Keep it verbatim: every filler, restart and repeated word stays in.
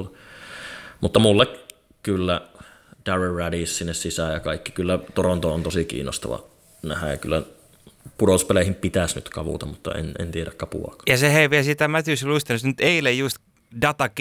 tuolla. Mutta mulle kyllä Darren Radis sinne sisään ja kaikki. Kyllä Toronto on tosi kiinnostava nähdä ja kyllä pudotuspeleihin pitäisi nyt kavuta, mutta en, en tiedä kapuakaan. Ja se hei vielä sitä Matthews Luistonista nyt eilen just data